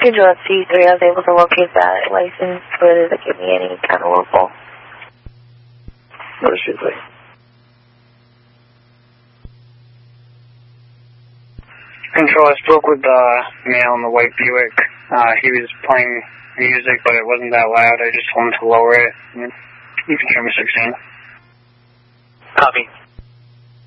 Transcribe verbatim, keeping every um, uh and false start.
Control at C three, I was able to locate that license, but it doesn't give me any kind of local. Notice C three. Control, I spoke with the male in the white Buick. Uh, he was playing music, but it wasn't that loud. I just told him to lower it. You can show me sixteen. Copy.